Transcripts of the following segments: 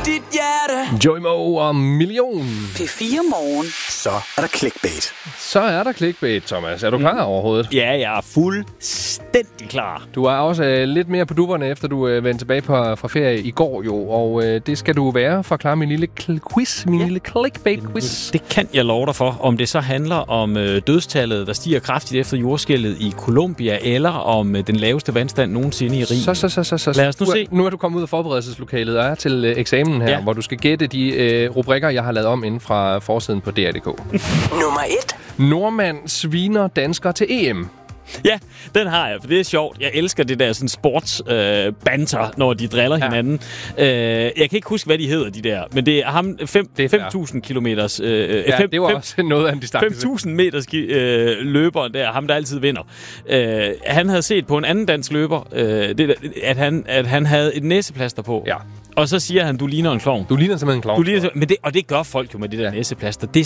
dit hjerte. Joey Moe og Million. P4 Morgen. Så er der clickbait. Så er der clickbait, Thomas. Er du klar overhovedet? Ja, jeg er fuldstændig klar. Du er også lidt mere på dupperne, efter du vendte tilbage fra ferie i går jo. Og det skal du være for at klare min lille quiz, lille clickbait-quiz. Det kan jeg love dig for. Om det så handler om dødstallet, der stiger kraftigt efter jordskælvet i Colombia, eller om den laveste vandstand nogensinde i Rhin. Så. Lad os nu se. Nu er du kommet ud af forberedelseslokalet og er til eksamen her, hvor du skal gætte de rubrikker, jeg har lavet om inden fra forsiden på DR.dk. Nummer 1. Nordmand sviner dansker til EM. Ja, den har jeg, for det er sjovt. Jeg elsker det der sådan sportsbanter, når de driller hinanden. Jeg kan ikke huske, hvad de hedder, de der, men det er ham 5.000 kilometers... det var også noget af en distance. 5.000 meters løberen der, ham der altid vinder. Han havde set på en anden dansk løber, at han havde et næseplaster på. Ja. Og så siger han, du ligner en klovn. Du ligner simpelthen en klovn. Og det gør folk jo med det der næseplaster. Det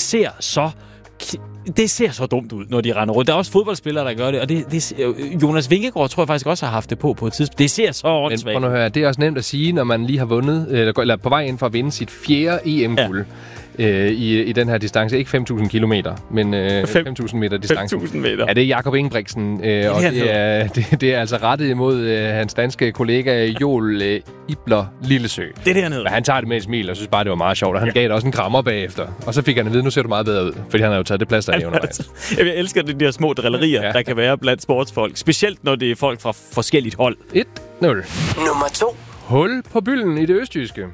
ser så dumt ud, når de render rundt. Der er også fodboldspillere, der gør det, og Jonas Vingegaard tror jeg faktisk også har haft det på et tidspunkt. Det ser så åndssvagt. Men prøv at høre, det er også nemt at sige, når man lige har vundet, eller på vej ind for at vinde sit 4. EM-guld. I den her distance. Ikke 5.000 kilometer, men 5.000 meter distance. 5.000 meter. Ja, det er Jakob Ingebrigtsen, og det er altså rettet imod hans danske kollega Joel Ibler Lillesø. Det er dernede. Men han tager det med et smil, og synes bare, det var meget sjovt, og han gav det også en krammer bagefter. Og så fik han at vide, nu ser du meget bedre ud, fordi han har jo taget det plads, der er undervejs. Jeg elsker de der små drillerier, der kan være blandt sportsfolk. Specielt, når det er folk fra forskelligt hold. 1-0. Nummer 2. Hul på bylden i det østjyske.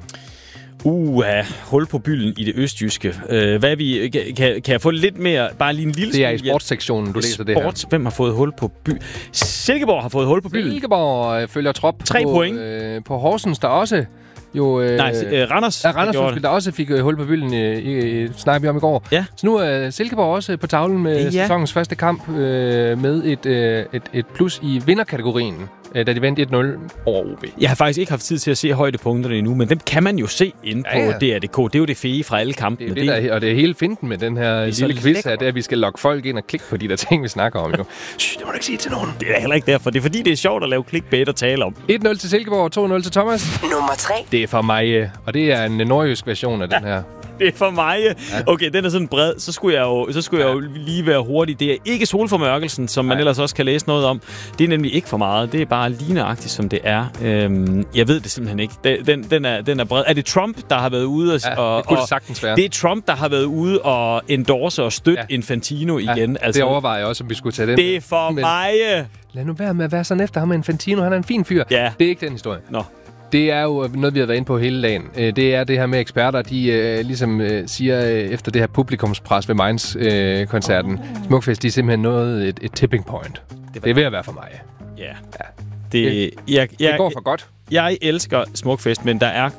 Hul på bylden i det østjyske. Kan jeg få lidt mere, bare lige en lille smule? Det er i sportssektionen, du læser det her. Hvem har fået hul på bylden? Silkeborg har fået hul på bylden. Silkeborg følger trop 3 point. På Horsens, der også... Randers. Randers, der også fik hul på bylden snakkede vi om i går. Ja. Så nu er Silkeborg også på tavlen med sæsonens første kamp med et plus i vinderkategorien, da de vandt 1-0 over OB. Jeg har faktisk ikke haft tid til at se højdepunkterne endnu, men dem kan man jo se inde på DR.dk. Det er jo det fede fra alle kampene. Og det er hele finten med den her lille quiz her, det er, at vi skal lokke folk ind og klikke på de der ting, vi snakker om. Jo. Det må du ikke sige til nogen. Det er heller ikke derfor. Det er fordi, det er sjovt at lave clickbait og tale om. 1-0 til Silkeborg, 2-0 til Thomas. Nummer 3. Det er for mig, og det er en nordjysk version af den her. Det er for mig. Okay, den er sådan bred. Så skulle jeg jo lige være hurtig. Det er ikke solformørkelsen, som man ellers også kan læse noget om. Det er nemlig ikke for meget. Det er bare ligneragtigt, som det er. Jeg ved det simpelthen ikke. Den er bred. Er det Trump, der har været ude det kunne det sagtens være. Det er Trump, der har været ude og endorse og støtte Infantino igen. Altså, det overvejer jeg også, om vi skulle tage den. Det er for mig. Lad nu være med at være sådan efter ham. Infantino, han er en fin fyr. Ja. Det er ikke den historie. Nå. Det er jo noget, vi har været inde på hele dagen. Det er det her med eksperter, de ligesom siger efter det her publikumspres ved Mainz-koncerten. Smukfest, de er simpelthen nået et tipping point. Det er ved at være for mig. Ja. Det går for godt. Jeg elsker Smukfest, men der er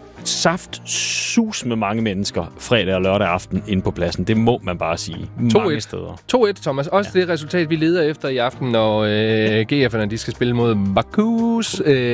sus med mange mennesker fredag og lørdag aften inde på pladsen. Det må man bare sige. 2-1. Mange steder. 2-1, Thomas. Også det resultat, vi leder efter i aften, når GF'erne de skal spille mod Bakus.